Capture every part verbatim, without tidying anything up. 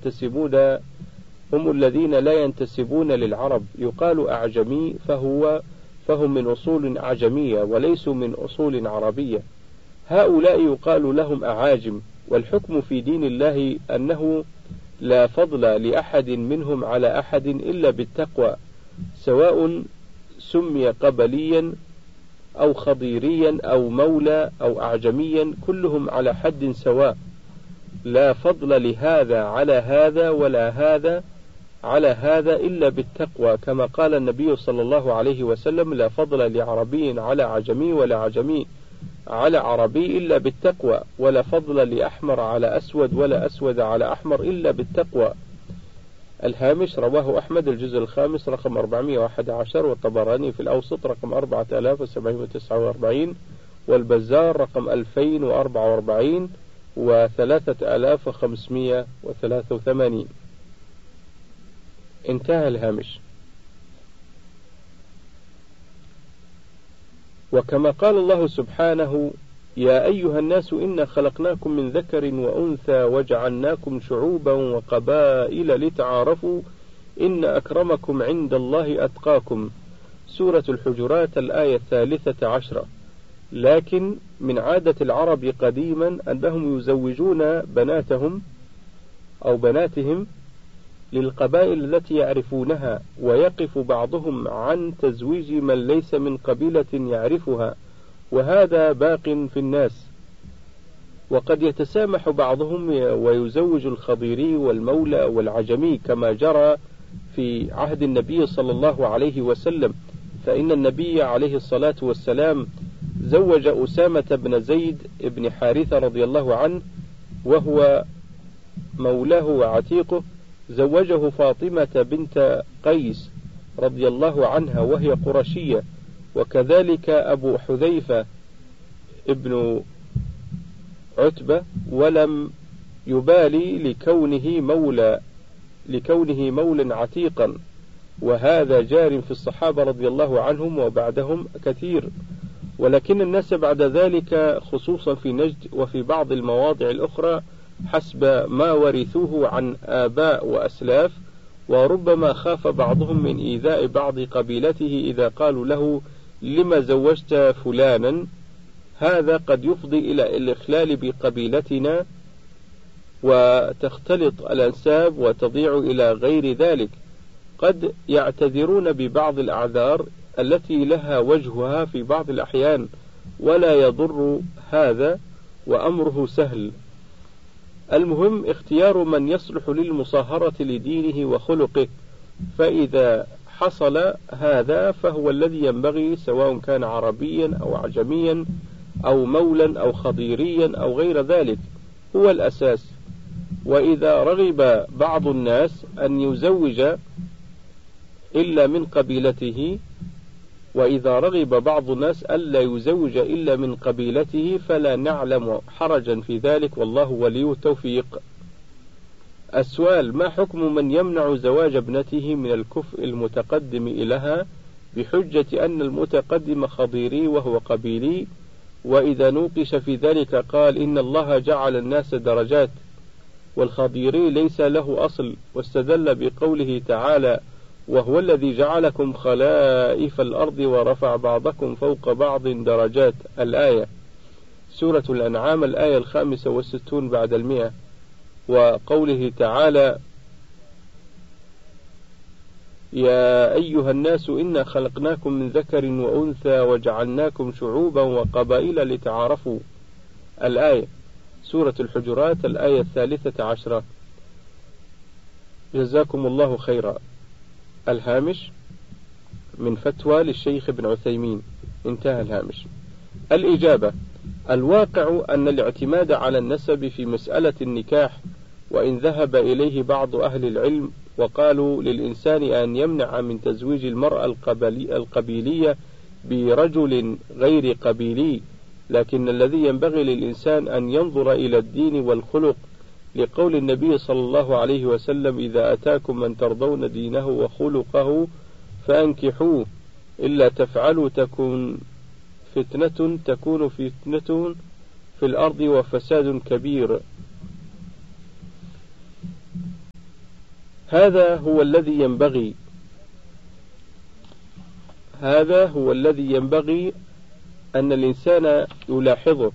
ينتسبون هم الذين لا ينتسبون للعرب، يقال أعجمي فهو فهم من أصول أعجمية وليسوا من أصول عربية، هؤلاء يقال لهم أعاجم. والحكم في دين الله أنه لا فضل لأحد منهم على أحد إلا بالتقوى، سواء سمي قبليا أو خضيريا أو مولى أو أعجميا، كلهم على حد سواء، لا فضل لهذا على هذا ولا هذا على هذا إلا بالتقوى، كما قال النبي صلى الله عليه وسلم: لا فضل لعربي على عجمي ولا عجمي على عربي إلا بالتقوى، ولا فضل لأحمر على أسود ولا أسود على أحمر إلا بالتقوى. الهامش: رواه أحمد الجزء الخامس رقم أربعمائة وأحد عشر، والطبراني في الأوسط رقم أربعة آلاف وسبعمائة وتسعة وأربعين، والبزار رقم ألفين وأربعة وأربعين وثلاثة آلاف وخمسمائة وثلاثة وثمانين. انتهى الهامش. وكما قال الله سبحانه: يا أيها الناس إنا خلقناكم من ذكر وأنثى وجعلناكم شعوبا وقبائل لتعارفوا إن أكرمكم عند الله أتقاكم، سورة الحجرات الآية الثالثة عشرة. لكن من عادة العرب قديما أنهم يزوجون بناتهم أو بناتهم للقبائل التي يعرفونها، ويقف بعضهم عن تزويج من ليس من قبيلة يعرفها، وهذا باق في الناس. وقد يتسامح بعضهم ويزوج الخضيري والمولى والعجمي كما جرى في عهد النبي صلى الله عليه وسلم، فإن النبي عليه الصلاة والسلام زوج أسامة بن زيد بن حارثة رضي الله عنه وهو مولاه وعتيقه، زوجه فاطمة بنت قيس رضي الله عنها وهي قرشية، وكذلك أبو حذيفة ابن عتبة، ولم يبالي لكونه مولى لكونه مولا عتيقا، وهذا جار في الصحابة رضي الله عنهم وبعدهم كثير. ولكن الناس بعد ذلك خصوصا في نجد وفي بعض المواضع الأخرى حسب ما ورثوه عن آباء وأسلاف، وربما خاف بعضهم من إيذاء بعض قبيلته إذا قالوا له: لما زوجت فلانا؟ هذا قد يفضي إلى الإخلال بقبيلتنا وتختلط الأنساب وتضيع إلى غير ذلك. قد يعتذرون ببعض الأعذار التي لها وجهها في بعض الأحيان، ولا يضر هذا وأمره سهل. المهم اختيار من يصلح للمصاهرة لدينه وخلقه، فإذا حصل هذا فهو الذي ينبغي، سواء كان عربيا أو أعجميا أو مولا أو خضيريا أو غير ذلك، هو الأساس. وإذا رغب بعض الناس أن يزوج إلا من قبيلته وإذا رغب بعض الناس ألا يزوج إلا من قبيلته فلا نعلم حرجا في ذلك، والله ولي التوفيق. السؤال: ما حكم من يمنع زواج ابنته من الكفء المتقدم إليها بحجة أن المتقدم خضيري وهو قبيلي؟ وإذا نوقش في ذلك قال: إن الله جعل الناس درجات والخضيري ليس له أصل، واستدل بقوله تعالى: وهو الذي جعلكم خلائف الأرض ورفع بعضكم فوق بعض درجات، الآية، سورة الأنعام الآية الخامسة والستون بعد المئة. وقوله تعالى: يا أيها الناس إنا خلقناكم من ذكر وأنثى وجعلناكم شعوبا وقبائل لتعارفوا، الآية، سورة الحجرات الآية الثالثة عشرة. جزاكم الله خيرا. الهامش من فتوى للشيخ ابن عثيمين. انتهى الهامش. الإجابة: الواقع أن الاعتماد على النسب في مسألة النكاح، وإن ذهب إليه بعض أهل العلم وقالوا للإنسان أن يمنع من تزويج المرأة القبلي القبيلية برجل غير قبيلي، لكن الذي ينبغي للإنسان أن ينظر إلى الدين والخلق، لقول النبي صلى الله عليه وسلم: إذا أتاكم من ترضون دينه وخلقه فأنكحوه، إلا تفعلوا تكون فتنة تكون فتنة في الأرض وفساد كبير. هذا هو الذي ينبغي هذا هو الذي ينبغي أن الإنسان يلاحظه.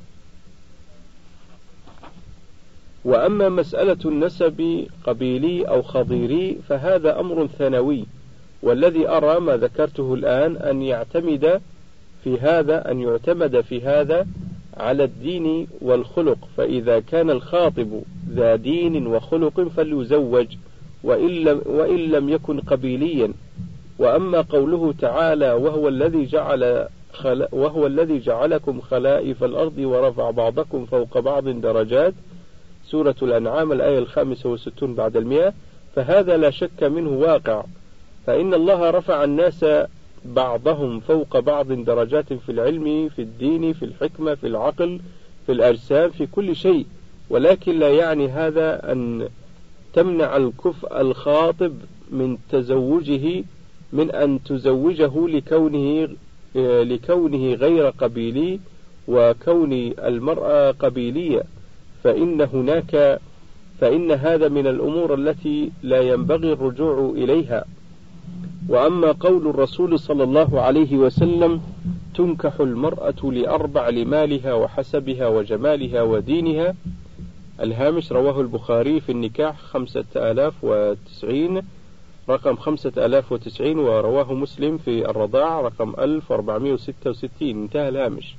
وأما مسألة النسب قبيلي أو خضيري فهذا أمر ثانوي، والذي أرى ما ذكرته الآن أن يعتمد في هذا أن يعتمد في هذا على الدين والخلق، فإذا كان الخاطب ذا دين وخلق فليزوج وإن لم, وإن لم يكن قبيليا. وأما قوله تعالى وهو الذي جعل خل... وهو الذي جعلكم خلائف الأرض ورفع بعضكم فوق بعض درجات، سورة الأنعام الآية الخامسة والستون بعد المئة، فهذا لا شك منه واقع، فإن الله رفع الناس بعضهم فوق بعض درجات في العلم، في الدين، في الحكمة، في العقل، في الأجسام، في كل شيء. ولكن لا يعني هذا أن تمنع الكفء الخاطب من تزوجه من أن تزوجه لكونه لكونه غير قبيلي وكون المرأة قبيلية، فإن هناك فإن هذا من الأمور التي لا ينبغي الرجوع إليها. وأما قول الرسول صلى الله عليه وسلم تنكح المرأة لأربع: لمالها وحسبها وجمالها ودينها، الهامش رواه البخاري في النكاح خمسة آلاف وتسعين رقم خمسة آلاف وتسعين، ورواه مسلم في الرضاع رقم ألف وأربعمائة وستة وستين، انتهى الهامش.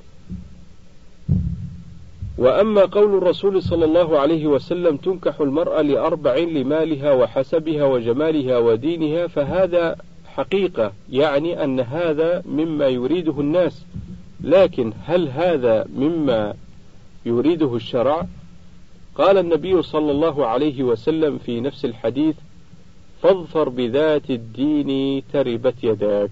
وأما قول الرسول صلى الله عليه وسلم تنكح المرأة لأربع: لمالها وحسبها وجمالها ودينها، فهذا حقيقة، يعني أن هذا مما يريده الناس، لكن هل هذا مما يريده الشرع؟ قال النبي صلى الله عليه وسلم في نفس الحديث: فاظفر بذات الدين تربت يداك.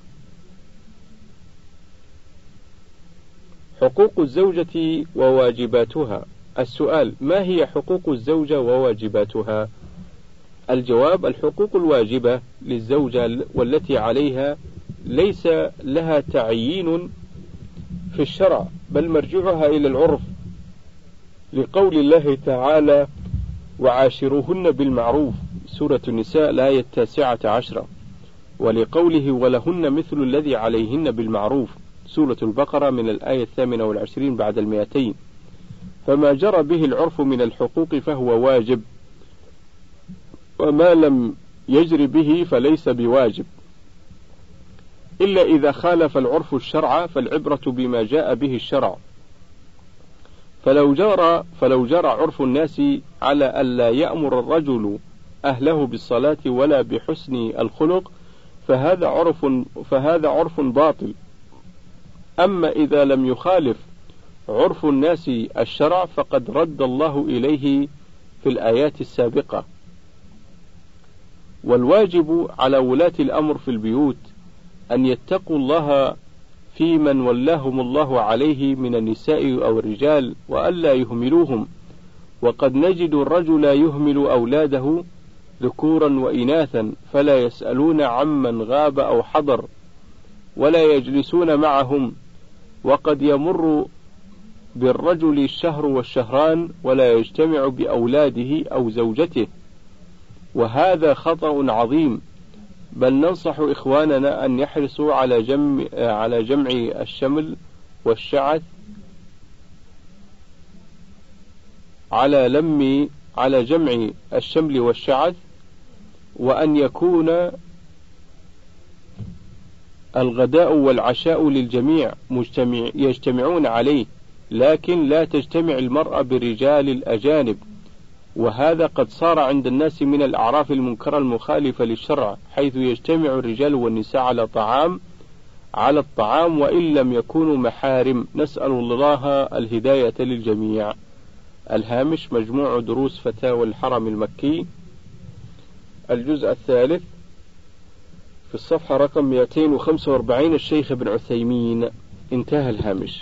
حقوق الزوجة وواجباتها. السؤال: ما هي حقوق الزوجة وواجباتها؟ الجواب: الحقوق الواجبة للزوجة والتي عليها ليس لها تعيين في الشرع، بل مرجعها إلى العرف، لقول الله تعالى: وعاشروهن بالمعروف، سورة النساء الآية التاسعة عشرة، ولقوله: ولهن مثل الذي عليهن بالمعروف، سورة البقرة من الآية الثامنة والعشرين بعد المئتين. فما جرى به العرف من الحقوق فهو واجب، وما لم يجر به فليس بواجب، إلا إذا خالف العرف الشرع، فالعبرة بما جاء به الشرع. فلو جرى فلو جرى عرف الناس على ألا يأمر الرجل أهله بالصلاة ولا بحسن الخلق فهذا عرف فهذا عرف باطل. أما إذا لم يخالف عرف الناس الشرع فقد رد الله إليه في الآيات السابقة. والواجب على ولاة الأمر في البيوت أن يتقوا الله في من ولاهم الله عليه من النساء أو الرجال، وألا يهملوهم. وقد نجد الرجل يهمل أولاده ذكورا وإناثا، فلا يسألون عمن غاب أو حضر، ولا يجلسون معهم، وقد يمر بالرجل الشهر والشهران ولا يجتمع بأولاده أو زوجته، وهذا خطأ عظيم. بل ننصح إخواننا أن يحرصوا على جمع على جمع الشمل والشعث على لم على جمع الشمل والشعث، وأن يكون الغداء والعشاء للجميع مجتمع يجتمعون عليه، لكن لا تجتمع المرأة بالرجال الأجانب، وهذا قد صار عند الناس من الأعراف المنكرة المخالفة للشرع، حيث يجتمع الرجال والنساء على طعام على الطعام وإن لم يكونوا محارم. نسأل الله الهداية للجميع. الهامش مجموع دروس فتاوى الحرم المكي، الجزء الثالث، في الصفحة رقم مئتين وخمسة وأربعين، الشيخ ابن عثيمين، انتهى الهامش.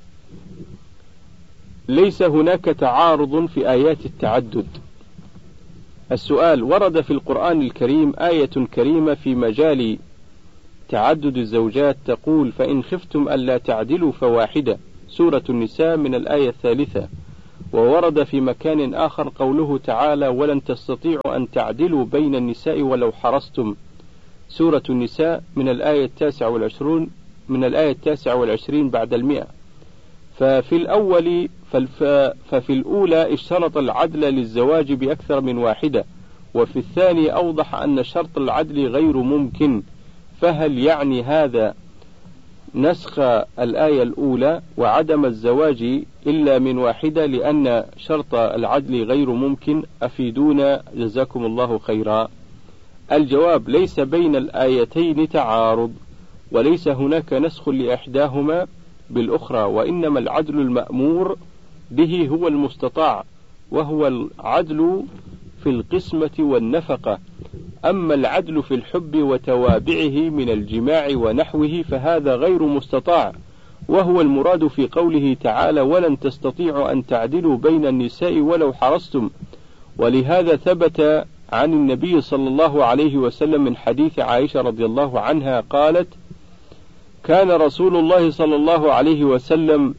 ليس هناك تعارض في آيات التعدد. السؤال: ورد في القرآن الكريم آية كريمة في مجال تعدد الزوجات تقول: فإن خفتم ألا تعدلوا فواحدة، سورة النساء من الآية الثالثة، وورد في مكان آخر قوله تعالى: ولن تستطيعوا أن تعدلوا بين النساء ولو حرصتم، سورة النساء من الآية التاسعة والعشرون من الآية التاسعة والعشرين بعد المئة. ففي الأول ففي الأولى اشترط العدل للزواج بأكثر من واحدة، وفي الثاني أوضح أن شرط العدل غير ممكن. فهل يعني هذا نسخ الآية الأولى وعدم الزواج إلا من واحدة لأن شرط العدل غير ممكن؟ أفيدونا جزاكم الله خيرا. الجواب: ليس بين الآيتين تعارض، وليس هناك نسخ لإحداهما بالأخرى، وإنما العدل المأمور به هو المستطاع، وهو العدل في القسمة والنفقة. أما العدل في الحب وتوابعه من الجماع ونحوه فهذا غير مستطاع، وهو المراد في قوله تعالى: ولن تستطيعوا أن تعدلوا بين النساء ولو حرصتم. ولهذا ثبت عن النبي صلى الله عليه وسلم من حديث عائشة رضي الله عنها قالت: كان رسول الله صلى الله عليه وسلم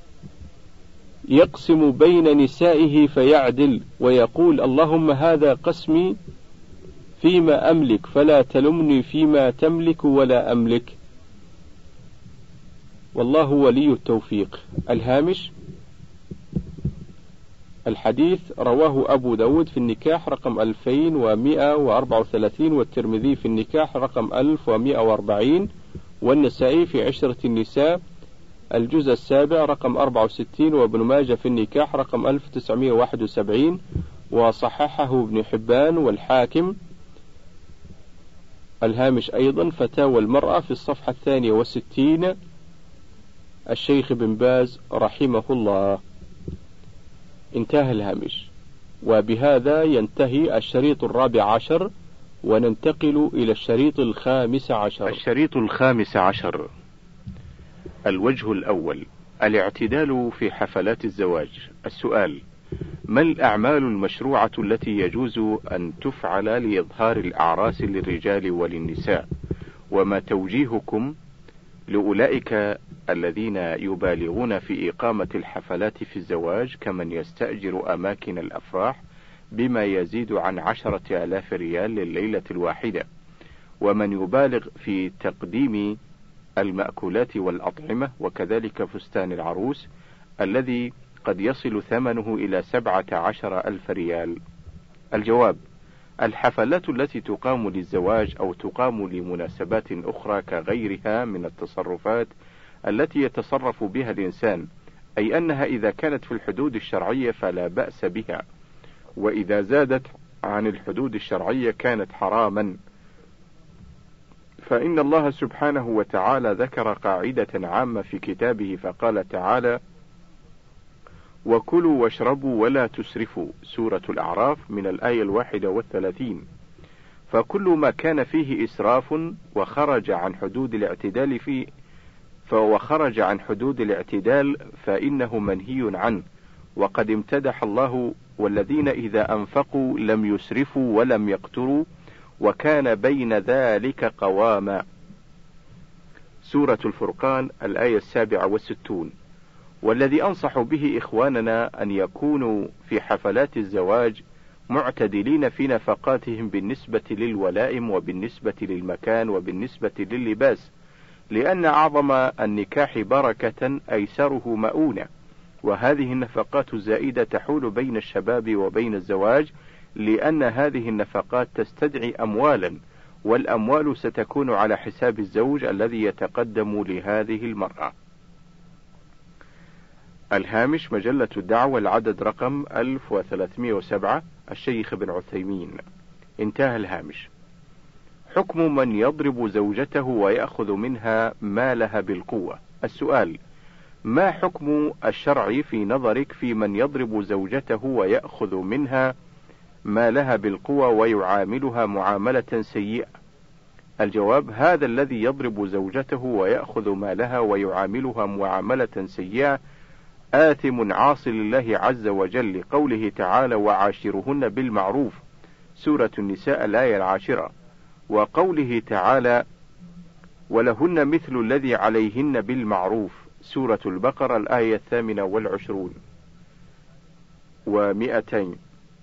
يقسم بين نسائه فيعدل ويقول: اللهم هذا قسمي فيما أملك فلا تلمني فيما تملك ولا أملك، والله ولي التوفيق. الهامش: الحديث رواه أبو داود في النكاح رقم ألفين ومئة وأربعة وثلاثين، والترمذي في النكاح رقم ألف ومئة وأربعين، والنسائي في عشرة النساء الجزء السابع رقم أربعة وستين، وابن ماجه في النكاح رقم ألف وتسعمئة وواحد وسبعين، وصححه ابن حبان والحاكم. الهامش أيضا: فتاوى المرأة في الصفحة الثانية والستين، الشيخ بن باز رحمه الله. انتهى الهامش. وبهذا ينتهي الشريط الرابع عشر، وننتقل إلى الشريط الخامس عشر. الشريط الخامس عشر: الوجه الأول: الاعتدال في حفلات الزواج. السؤال: ما الأعمال المشروعة التي يجوز أن تفعل لإظهار الأعراس للرجال وللنساء؟ وما توجيهكم لأولئك الذين يبالغون في إقامة الحفلات في الزواج كمن يستأجر أماكن الأفراح بما يزيد عن عشرة آلاف ريال لليلة الواحدة، ومن يبالغ في تقديم المأكولات والأطعمة، وكذلك فستان العروس الذي قد يصل ثمنه إلى سبعة عشر ألف ريال؟ الجواب: الحفلات التي تقام للزواج أو تقام لمناسبات أخرى كغيرها من التصرفات التي يتصرف بها الإنسان، أي أنها إذا كانت في الحدود الشرعية فلا بأس بها، وإذا زادت عن الحدود الشرعية كانت حراما. فإن الله سبحانه وتعالى ذكر قاعدة عامة في كتابه فقال تعالى: وكلوا واشربوا ولا تسرفوا، سورة الأعراف من الآية الواحدة والثلاثين. فكل ما كان فيه إسراف وخرج عن حدود الاعتدال فيه فوخرج عن حدود الاعتدال فإنه منهي عنه. وقد امتدح الله: والذين إذا أنفقوا لم يسرفوا ولم يقتروا وكان بين ذلك قواما، سورة الفرقان الآية السابعة والستون. والذي أنصح به إخواننا أن يكونوا في حفلات الزواج معتدلين في نفقاتهم بالنسبة للولائم وبالنسبة للمكان وبالنسبة لللباس، لأن أعظم النكاح بركة أيسره مؤونة، وهذه النفقات الزائدة تحول بين الشباب وبين الزواج، لأن هذه النفقات تستدعي أموالا، والأموال ستكون على حساب الزوج الذي يتقدم لهذه المرأة. الهامش: مجلة الدعوة العدد رقم ألف وثلاثمئة وسبعة، الشيخ بن عثيمين. انتهى الهامش. حكم من يضرب زوجته ويأخذ منها مالها بالقوة. السؤال: ما حكم الشرع في نظرك في من يضرب زوجته ويأخذ منها مالها بالقوة ويعاملها معاملة سيئة؟ الجواب: هذا الذي يضرب زوجته ويأخذ مالها ويعاملها معاملة سيئة آثم عاص لله عز وجل، لقوله تعالى: وعاشرهن بالمعروف، سورة النساء الآية العاشرة، وقوله تعالى: ولهن مثل الذي عليهن بالمعروف، سورة البقرة الآية الثامنة والعشرون. ومئتين.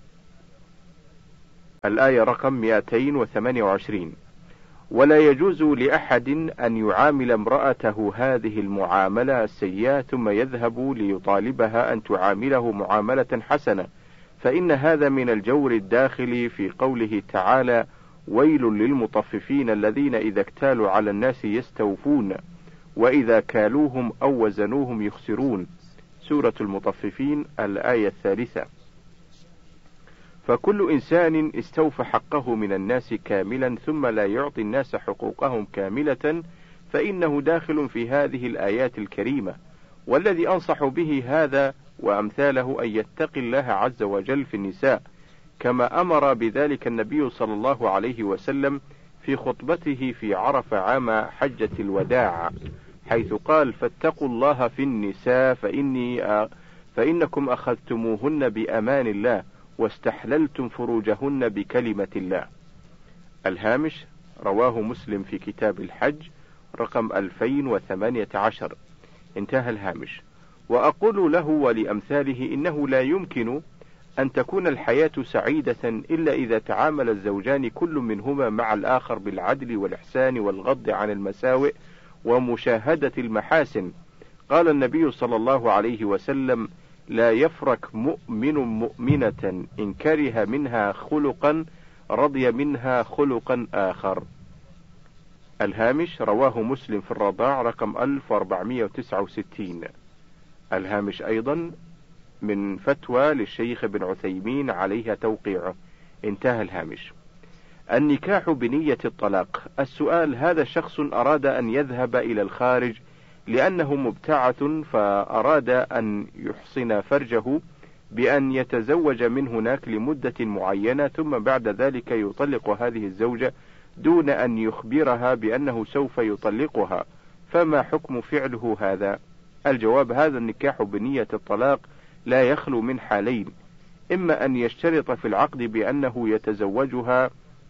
الآية رقم مئتين وثمانية وعشرين. ولا يجوز لأحد أن يعامل امرأته هذه المعاملة السيئة ثم يذهب ليطالبها أن تعامله معاملة حسنة، فإن هذا من الجور الداخل في قوله تعالى: ويل للمطففين الذين إذا اكتالوا على الناس يستوفون وإذا كالوهم أو وزنوهم يخسرون. سورة المطففين الآية الثالثة. فكل إنسان استوفى حقه من الناس كاملا ثم لا يعطي الناس حقوقهم كاملة فإنه داخل في هذه الآيات الكريمة، والذي أنصح به هذا وأمثاله أن يتقي الله عز وجل في النساء، كما أمر بذلك النبي صلى الله عليه وسلم في خطبته في عرفة عام حجة الوداع، حيث قال: فاتقوا الله في النساء فإني فإنكم أخذتموهن بأمان الله واستحللتم فروجهن بكلمة الله. الهامش: رواه مسلم في كتاب الحج رقم ألفين وثمانية عشر. انتهى الهامش. وأقول له ولأمثاله إنه لا يمكن أن تكون الحياة سعيدة إلا إذا تعامل الزوجان كل منهما مع الآخر بالعدل والإحسان والغض عن المساوئ ومشاهدة المحاسن. قال النبي صلى الله عليه وسلم: لا يفرك مؤمن مؤمنة إن كره منها خلقا رضي منها خلقا آخر. الهامش: رواه مسلم في الرضاع رقم ألف وأربعمئة وتسعة وستين. الهامش أيضا من فتوى للشيخ ابن عثيمين عليها توقيعه. انتهى الهامش. النكاح بنية الطلاق. السؤال: هذا شخص أراد أن يذهب إلى الخارج لأنه مبتعث، فأراد أن يحصن فرجه بأن يتزوج من هناك لمدة معينة، ثم بعد ذلك يطلق هذه الزوجة دون أن يخبرها بأنه سوف يطلقها، فما حكم فعله هذا؟ الجواب: هذا النكاح بنية الطلاق لا يخلو من حالين: إما أن يشترط في العقد بأنه يتزوجها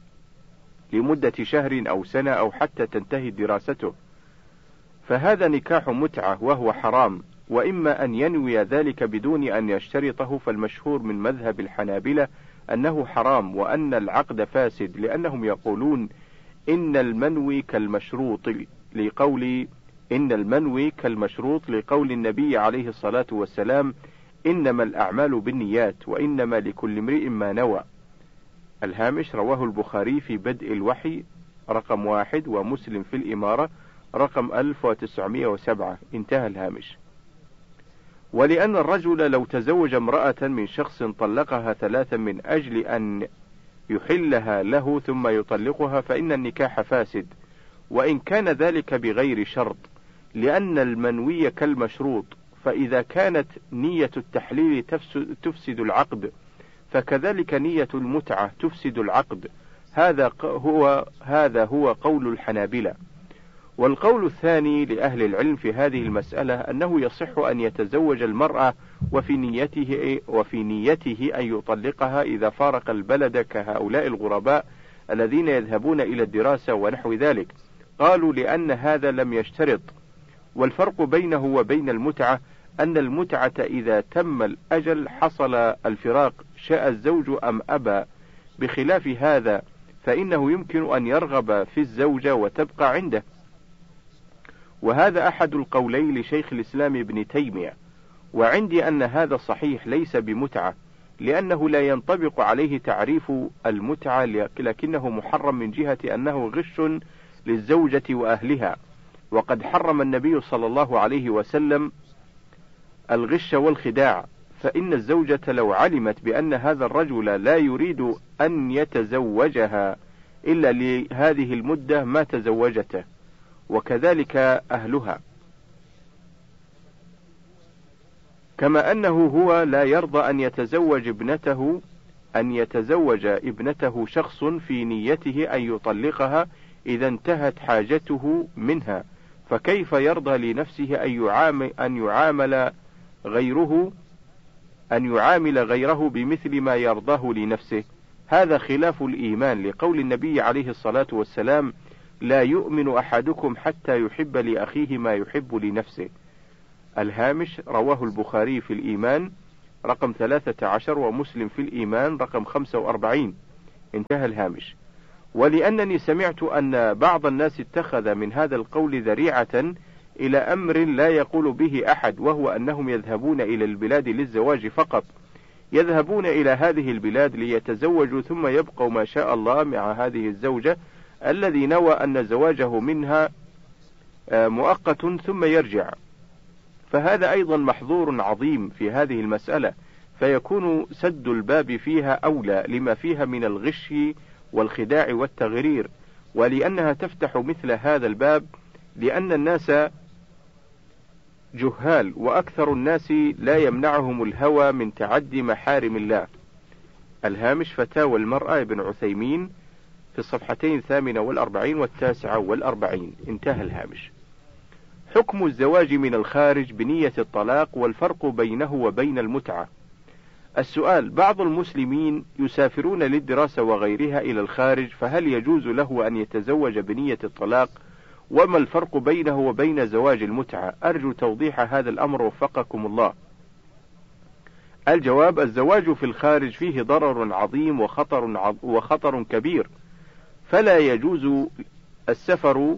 لمدة شهر أو سنة أو حتى تنتهي دراسته، فهذا نكاح متعة وهو حرام، وإما أن ينوي ذلك بدون أن يشترطه، فالمشهور من مذهب الحنابلة أنه حرام وأن العقد فاسد، لأنهم يقولون إن المنوي كالمشروط لقول إن المنوي كالمشروط لقول النبي عليه الصلاة والسلام: إنما الأعمال بالنيات وإنما لكل امرئ ما نوى. الهامش: رواه البخاري في بدء الوحي رقم واحد ومسلم في الإمارة رقم ألف وتسعمئة وسبعة. انتهى الهامش. ولأن الرجل لو تزوج امرأة من شخص طلقها ثلاثا من أجل أن يحلها له ثم يطلقها فإن النكاح فاسد، وإن كان ذلك بغير شرط، لأن المنوي كالمشروط، فإذا كانت نية التحليل تفسد العقد فكذلك نية المتعة تفسد العقد. هذا هو هذا هو قول الحنابلة. والقول الثاني لأهل العلم في هذه المسألة أنه يصح أن يتزوج المرأة وفي نيته وفي نيته أن يطلقها إذا فارق البلد، كهؤلاء الغرباء الذين يذهبون إلى الدراسة ونحو ذلك. قالوا لأن هذا لم يشترط. والفرق بينه وبين المتعة أن المتعة إذا تم الأجل حصل الفراق شاء الزوج أم أبى، بخلاف هذا فإنه يمكن أن يرغب في الزوجة وتبقى عنده. وهذا أحد القولين لشيخ الإسلام ابن تيمية، وعندي أن هذا صحيح ليس بمتعة، لأنه لا ينطبق عليه تعريف المتعة، لكنه محرم من جهة أنه غش للزوجة وأهلها، وقد حرم النبي صلى الله عليه وسلم الغش والخداع، فإن الزوجة لو علمت بأن هذا الرجل لا يريد أن يتزوجها إلا لهذه المدة ما تزوجته، وكذلك أهلها، كما أنه هو لا يرضى أن يتزوج ابنته أن يتزوج ابنته شخص في نيته أن يطلقها إذا انتهت حاجته منها، فكيف يرضى لنفسه أن يعامل, أن يعامل غيره أن يعامل غيره بمثل ما يرضاه لنفسه؟ هذا خلاف الإيمان، لقول النبي عليه الصلاة والسلام: لا يؤمن أحدكم حتى يحب لأخيه ما يحب لنفسه. الهامش: رواه البخاري في الإيمان رقم ثلاثة عشر، ومسلم في الإيمان رقم خمسة وأربعين. انتهى الهامش. ولأنني سمعت أن بعض الناس اتخذ من هذا القول ذريعة إلى أمر لا يقول به أحد، وهو أنهم يذهبون إلى البلاد للزواج فقط، يذهبون إلى هذه البلاد ليتزوجوا ثم يبقوا ما شاء الله مع هذه الزوجة الذي نوى أن زواجه منها مؤقت ثم يرجع، فهذا أيضا محظور عظيم في هذه المسألة، فيكون سد الباب فيها أولى لما فيها من الغش والخداع والتغرير، ولأنها تفتح مثل هذا الباب لأن الناس جهال، وأكثر الناس لا يمنعهم الهوى من تعدي محارم الله. الهامش. فتاوى المرأة ابن عثيمين في الصفحتين الثامنة والأربعين والتاسعة والأربعين. انتهى الهامش. حكم الزواج من الخارج بنية الطلاق والفرق بينه وبين المتعة. السؤال: بعض المسلمين يسافرون للدراسة وغيرها إلى الخارج، فهل يجوز له أن يتزوج بنية الطلاق؟ وما الفرق بينه وبين زواج المتعة؟ أرجو توضيح هذا الأمر وفقكم الله. الجواب: الزواج في الخارج فيه ضرر عظيم وخطر, عظ... وخطر كبير، فلا يجوز السفر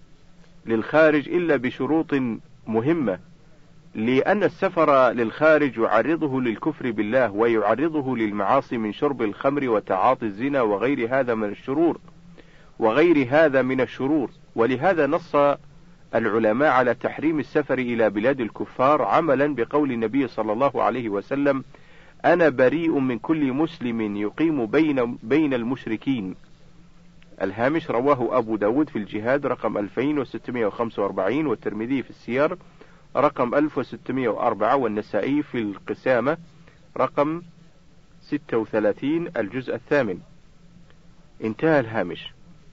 للخارج إلا بشروط مهمة، لأن السفر للخارج يعرضه للكفر بالله ويعرضه للمعاصي من شرب الخمر وتعاطي الزنا وغير هذا من الشرور وغير هذا من الشرور ولهذا نص العلماء على تحريم السفر إلى بلاد الكفار عملا بقول النبي صلى الله عليه وسلم: أنا بريء من كل مسلم يقيم بين, بين المشركين. الهامش. رواه أبو داود في الجهاد رقم ألفين وستمائة وخمسة وأربعين، والترمذي في السير رقم ألف وستمائة وأربعة، والنسائي في القسامة رقم ستة وثلاثين الجزء الثامن. انتهى الهامش.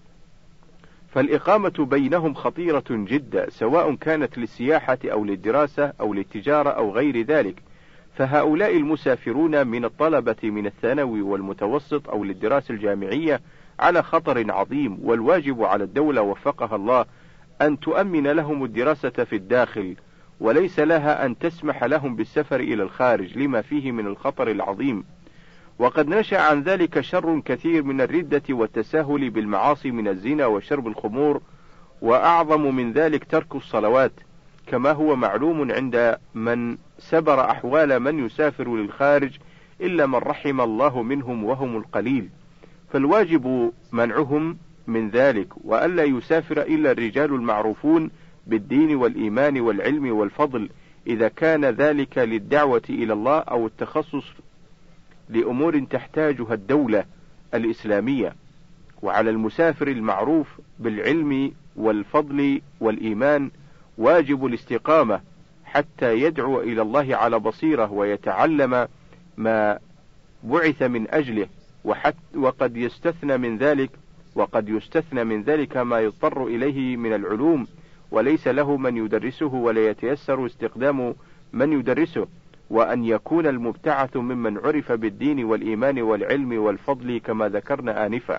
فالإقامة بينهم خطيرة جدا، سواء كانت للسياحة أو للدراسة أو للتجارة أو غير ذلك، فهؤلاء المسافرون من الطلبة من الثانوي والمتوسط أو للدراسة الجامعية على خطر عظيم، والواجب على الدولة وفقها الله أن تؤمن لهم الدراسة في الداخل، وليس لها أن تسمح لهم بالسفر إلى الخارج لما فيه من الخطر العظيم. وقد نشأ عن ذلك شر كثير من الردة والتساهل بالمعاصي من الزنا وشرب الخمور، وأعظم من ذلك ترك الصلوات، كما هو معلوم عند من سبر أحوال من يسافر للخارج إلا من رحم الله منهم وهم القليل، فالواجب منعهم من ذلك، وألا يسافر إلا الرجال المعروفون بالدين والإيمان والعلم والفضل، إذا كان ذلك للدعوة إلى الله أو التخصص لأمور تحتاجها الدولة الإسلامية. وعلى المسافر المعروف بالعلم والفضل والإيمان واجب الاستقامة حتى يدعو إلى الله على بصيرة ويتعلم ما بعث من أجله، وحتى وقد يستثنى من ذلك وقد يستثنى من ذلك ما يضطر إليه من العلوم، وليس له من يدرسه ولا يتيسر استخدام من يدرسه، وأن يكون المبتعث ممن عرف بالدين والإيمان والعلم والفضل كما ذكرنا آنفا.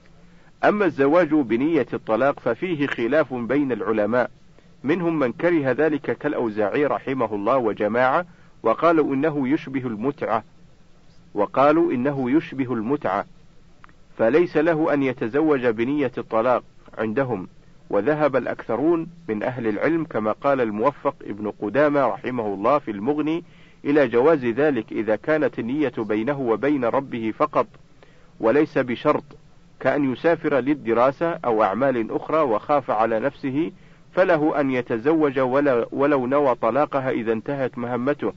أما الزواج بنية الطلاق ففيه خلاف بين العلماء، منهم من كره ذلك كالأوزاعي رحمه الله وجماعة، وقالوا إنه يشبه المتعة وقالوا إنه يشبه المتعة فليس له أن يتزوج بنية الطلاق عندهم. وذهب الأكثرون من أهل العلم كما قال الموفق ابن قدامة رحمه الله في المغني إلى جواز ذلك إذا كانت النية بينه وبين ربه فقط وليس بشرط، كأن يسافر للدراسة أو أعمال أخرى وخاف على نفسه، فله أن يتزوج ولو نوى طلاقها إذا انتهت مهمته،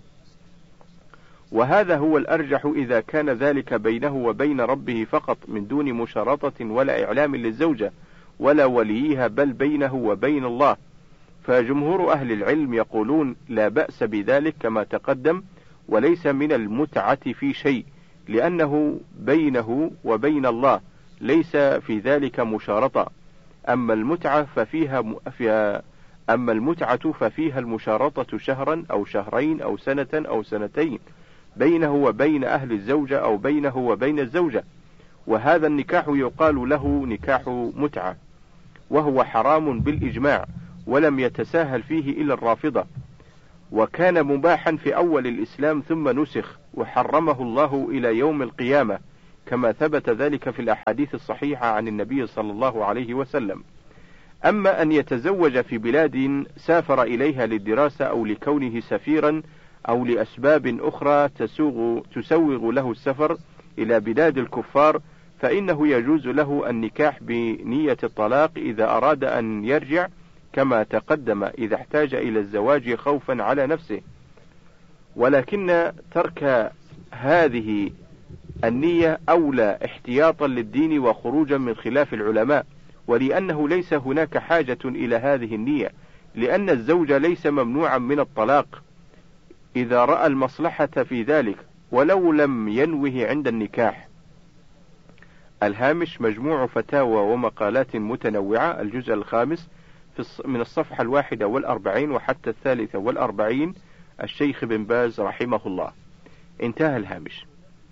وهذا هو الأرجح إذا كان ذلك بينه وبين ربه فقط من دون مشارطة ولا إعلام للزوجة ولا وليها، بل بينه وبين الله. فجمهور أهل العلم يقولون لا بأس بذلك كما تقدم، وليس من المتعة في شيء، لأنه بينه وبين الله ليس في ذلك مشارطة. أما المتعة ففيها فيها أما المتعة ففيها المشارطة شهرا أو شهرين أو سنة أو سنتين بينه وبين أهل الزوجة أو بينه وبين الزوجة، وهذا النكاح يقال له نكاح متعة، وهو حرام بالإجماع، ولم يتساهل فيه إلا الرافضة. وكان مباحا في أول الإسلام ثم نسخ وحرمه الله إلى يوم القيامة، كما ثبت ذلك في الأحاديث الصحيحة عن النبي صلى الله عليه وسلم. أما أن يتزوج في بلاد سافر إليها للدراسة أو لكونه سفيرا أو لأسباب أخرى تسوغ, تسوغ له السفر إلى بلاد الكفار، فإنه يجوز له النكاح بنية الطلاق إذا أراد أن يرجع، كما تقدم إذا احتاج إلى الزواج خوفا على نفسه. ولكن ترك هذه النية أولى احتياطا للدين وخروجا من خلاف العلماء، ولأنه ليس هناك حاجة إلى هذه النية، لأن الزوج ليس ممنوعا من الطلاق إذا رأى المصلحة في ذلك ولو لم ينوه عند النكاح. الهامش مجموع فتاوى ومقالات متنوعة، الجزء الخامس من الصفحة الواحدة والأربعين وحتى الثالثة والأربعين، الشيخ بن باز رحمه الله. انتهى الهامش.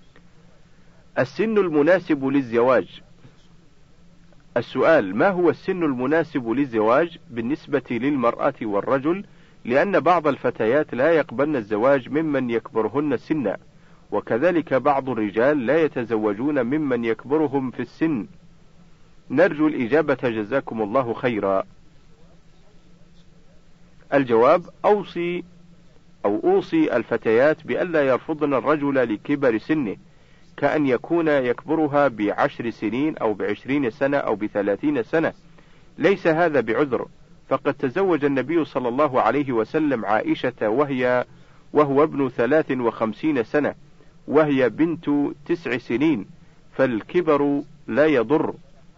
السن المناسب للزواج. السؤال: ما هو السن المناسب للزواج بالنسبة للمرأة والرجل؟ لأن بعض الفتيات لا يقبلن الزواج ممن يكبرهن سنا، وكذلك بعض الرجال لا يتزوجون ممن يكبرهم في السن. نرجو الإجابة جزاكم الله خيرا. الجواب: أوصي أو أوصي الفتيات بألا يرفضن الرجل لكبر سنه، كأن يكون يكبرها بعشر سنين أو بعشرين سنة أو بثلاثين سنة. ليس هذا بعذر، فقد تزوج النبي صلى الله عليه وسلم عائشة وهي وهو ابن ثلاث وخمسين سنة وهي بنت تسع سنين، فالكبر لا يضر،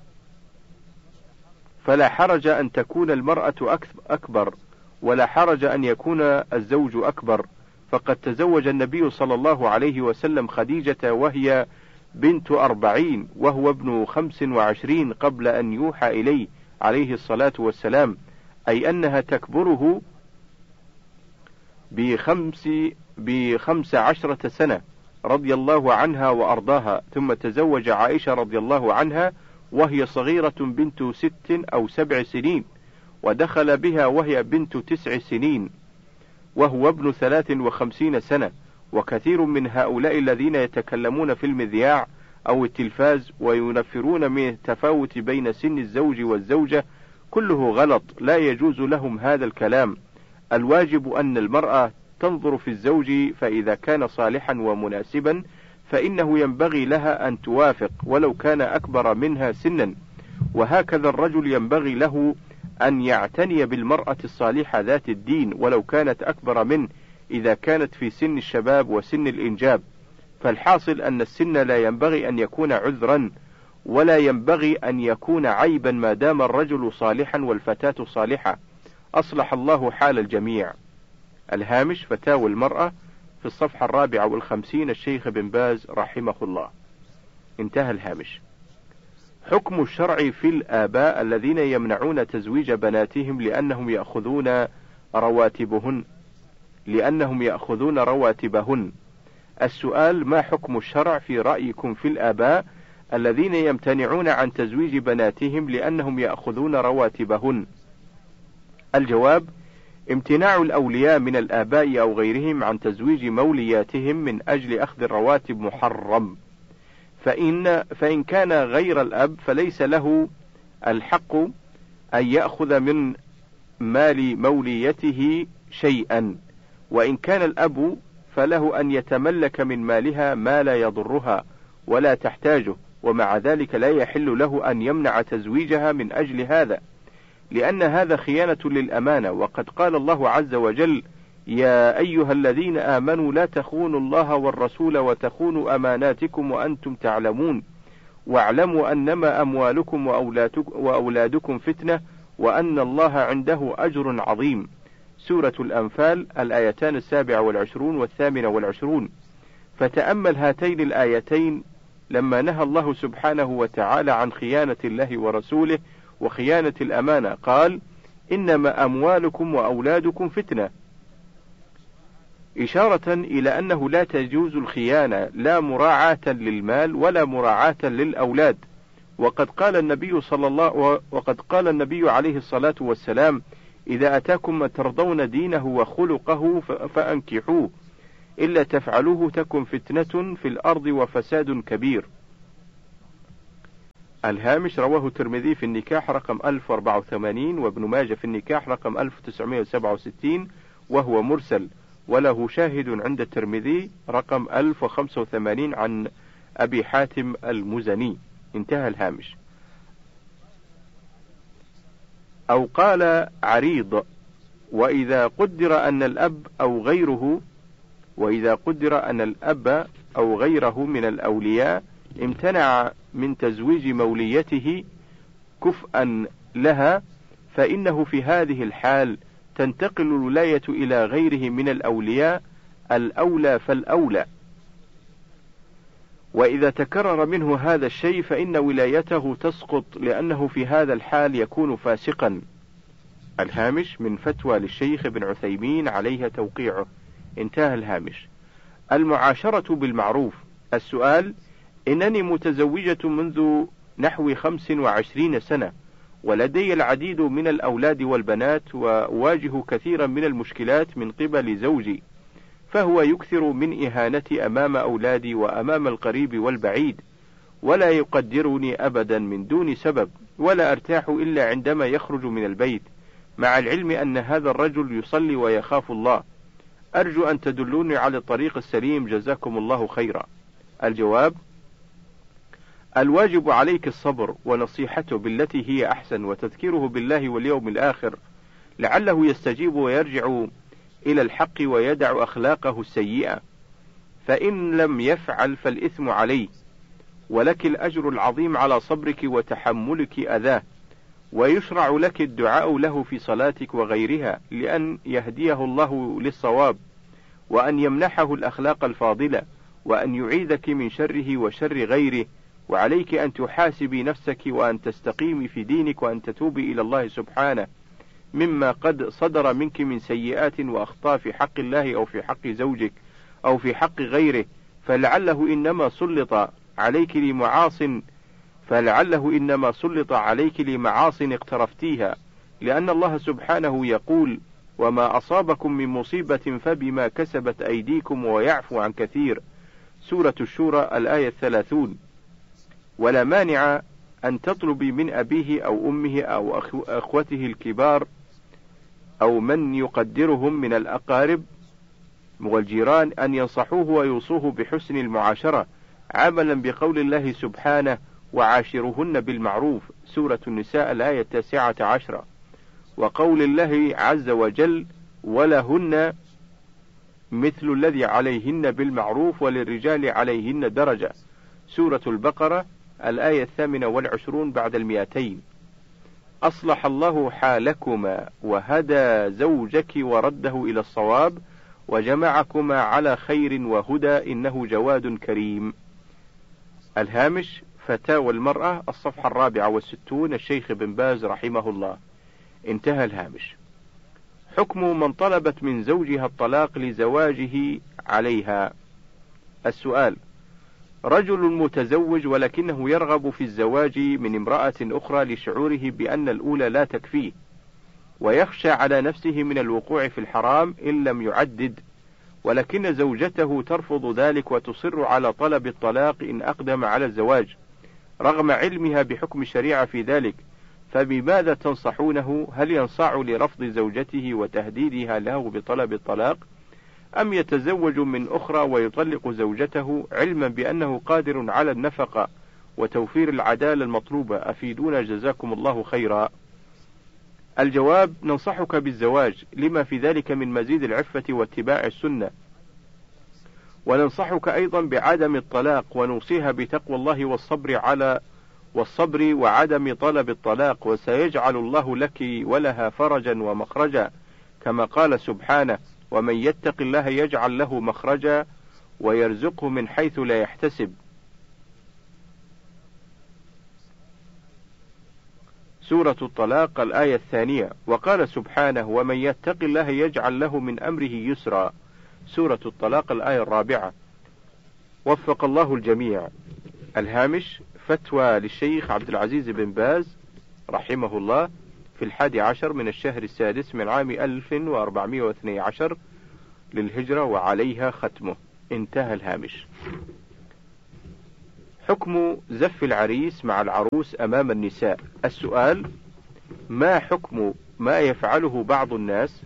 فلا حرج أن تكون المرأة أكبر ولا حرج أن يكون الزوج أكبر. فقد تزوج النبي صلى الله عليه وسلم خديجة وهي بنت أربعين وهو ابن خمس وعشرين قبل أن يوحى إليه عليه الصلاة والسلام، أي أنها تكبره بخمس, بخمس عشرة سنة رضي الله عنها وأرضاها. ثم تزوج عائشة رضي الله عنها وهي صغيرة بنت ست أو سبع سنين، ودخل بها وهي بنت تسع سنين وهو ابن ثلاث وخمسين سنة. وكثير من هؤلاء الذين يتكلمون في المذياع أو التلفاز وينفرون من التفاوت بين سن الزوج والزوجة كله غلط، لا يجوز لهم هذا الكلام. الواجب أن المرأة تنظر في الزوج، فإذا كان صالحا ومناسبا فإنه ينبغي لها أن توافق ولو كان أكبر منها سنا، وهكذا الرجل ينبغي له أن يعتني بالمرأة الصالحة ذات الدين ولو كانت أكبر منه إذا كانت في سن الشباب وسن الإنجاب. فالحاصل أن السن لا ينبغي أن يكون عذرا ولا ينبغي أن يكون عيبا ما دام الرجل صالحا والفتاة صالحة. أصلح الله حال الجميع. الهامش فتاوى المرأة في الصفحة الرابعة والخمسين، الشيخ بن باز رحمه الله. انتهى الهامش. حكم الشرع في الآباء الذين يمنعون تزويج بناتهم لأنهم يأخذون رواتبهن لأنهم يأخذون رواتبهن. السؤال: ما حكم الشرع في رأيكم في الآباء الذين يمتنعون عن تزويج بناتهم لأنهم يأخذون رواتبهن؟ الجواب: امتناع الأولياء من الآباء أو غيرهم عن تزويج مولياتهم من أجل أخذ الرواتب محرم، فإن, فإن كان غير الأب فليس له الحق أن يأخذ من مال موليته شيئا، وإن كان الأب فله أن يتملك من مالها ما لا يضرها ولا تحتاجه، ومع ذلك لا يحل له أن يمنع تزويجها من أجل هذا، لأن هذا خيانة للأمانة. وقد قال الله عز وجل: يا أيها الذين آمنوا لا تخونوا الله والرسول وتخونوا أماناتكم وأنتم تعلمون واعلموا أنما أموالكم وأولادكم فتنة وأن الله عنده أجر عظيم. سورة الأنفال الآيتان السابعة والعشرون والثامنة والعشرون. فتأمل هاتين الآيتين لما نهى الله سبحانه وتعالى عن خيانة الله ورسوله وخيانة الأمانة، قال: إنما أموالكم وأولادكم فتنة، إشارة إلى أنه لا تجوز الخيانة لا مراعاة للمال ولا مراعاة للأولاد. وقد قال النبي صلى الله وقد قال النبي عليه الصلاة والسلام: إذا أتاكم من ترضون دينه وخلقه فأنكحوه، إلا تفعلوه تكن فتنة في الأرض وفساد كبير. الهامش: رواه الترمذي في النكاح رقم ألف وأربعة وثمانين، وابن ماجه في النكاح رقم ألف وتسعمائة وسبعة وستين، وهو مرسل، وله شاهد عند الترمذي رقم ألف وخمسة وثمانين عن أبي حاتم المزني. انتهى الهامش. أو قال عريض: وإذا قدر أن الأب أو غيره وإذا قدر أن الأب أو غيره من الأولياء امتنع من تزويج موليته كفءا لها، فإنه في هذه الحال تنتقل الولاية إلى غيره من الأولياء الأولى فالأولى. وإذا تكرر منه هذا الشيء فإن ولايته تسقط، لأنه في هذا الحال يكون فاسقا. الهامش: من فتوى للشيخ ابن عثيمين عليها توقيعه. انتهى الهامش. المعاشرة بالمعروف. السؤال: إنني متزوجة منذ نحو خمس وعشرين سنة، ولدي العديد من الأولاد والبنات، وأواجه كثيرا من المشكلات من قبل زوجي، فهو يكثر من إهانتي أمام أولادي وأمام القريب والبعيد، ولا يقدرني أبدا من دون سبب، ولا أرتاح إلا عندما يخرج من البيت، مع العلم أن هذا الرجل يصلي ويخاف الله. أرجو أن تدلوني على الطريق السليم، جزاكم الله خيرا. الجواب: الواجب عليك الصبر ونصيحته بالتي هي أحسن، وتذكيره بالله واليوم الآخر لعله يستجيب ويرجع إلى الحق ويدع أخلاقه السيئة، فإن لم يفعل فالإثم عليه، ولك الأجر العظيم على صبرك وتحملك أذاه، ويشرع لك الدعاء له في صلاتك وغيرها لأن يهديه الله للصواب، وأن يمنحه الأخلاق الفاضلة، وأن يعيذك من شره وشر غيره. وعليك أن تحاسبي نفسك وأن تستقيمي في دينك وأن تتوبي إلى الله سبحانه مما قد صدر منك من سيئات وأخطاء في حق الله أو في حق زوجك أو في حق غيره، فلعله إنما سلط عليك لمعاص فلعله إنما سلط عليك لمعاص اقترفتيها، لأن الله سبحانه يقول: وما أصابكم من مصيبة فبما كسبت أيديكم ويعفو عن كثير. سورة الشورى الآية الثلاثون. ولا مانع أن تطلبي من أبيه أو أمه أو أخوته الكبار أو من يقدرهم من الأقارب والجيران أن ينصحوه ويوصوه بحسن المعاشرة، عملا بقول الله سبحانه: وعاشرهن بالمعروف. سورة النساء الآية التاسعة عشرة. وقول الله عز وجل: ولهن مثل الذي عليهن بالمعروف وللرجال عليهن درجة. سورة البقرة الآية الثامنة والعشرون بعد المئتين. أصلح الله حالكما وهدى زوجك ورده إلى الصواب وجمعكما على خير وهدى، إنه جواد كريم. الهامش: فتاوى المرأة، الصفحة الرابعة والستون، الشيخ بن باز رحمه الله. انتهى الهامش. حكم من طلبت من زوجها الطلاق لزواجه عليها. السؤال: رجل متزوج ولكنه يرغب في الزواج من امرأة أخرى لشعوره بأن الأولى لا تكفيه، ويخشى على نفسه من الوقوع في الحرام إن لم يعدد، ولكن زوجته ترفض ذلك وتصر على طلب الطلاق إن أقدم على الزواج رغم علمها بحكم الشريعة في ذلك، فبماذا تنصحونه؟ هل ينصاع لرفض زوجته وتهديدها له بطلب الطلاق، أم يتزوج من أخرى ويطلق زوجته علما بأنه قادر على النفقة وتوفير العدالة المطلوبة؟ أفيدونا جزاكم الله خيرا. الجواب: ننصحك بالزواج لما في ذلك من مزيد العفة واتباع السنة، وننصحك أيضا بعدم الطلاق، ونوصيها بتقوى الله والصبر على والصبر وعدم طلب الطلاق، وسيجعل الله لك ولها فرجا ومخرجا، كما قال سبحانه: ومن يتق الله يجعل له مخرجا ويرزقه من حيث لا يحتسب. سورة الطلاق الآية الثانية. وقال سبحانه: ومن يتق الله يجعل له من أمره يسرا. سورة الطلاق الآية الرابعة. وفق الله الجميع. الهامش: فتوى للشيخ عبد العزيز بن باز رحمه الله في الحادي عشر من الشهر السادس من عام ألف وأربعمائة واثني عشر للهجرة، وعليها ختمه. انتهى الهامش. حكم زف العريس مع العروس أمام النساء. السؤال: ما حكم ما يفعله بعض الناس